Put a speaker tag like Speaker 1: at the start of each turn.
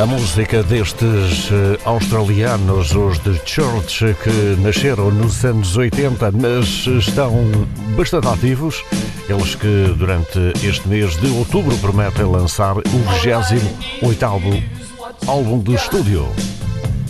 Speaker 1: A música destes australianos, os The Church, que nasceram nos anos 80, mas estão bastante ativos. Eles que durante este mês de outubro prometem lançar o 28º álbum de estúdio.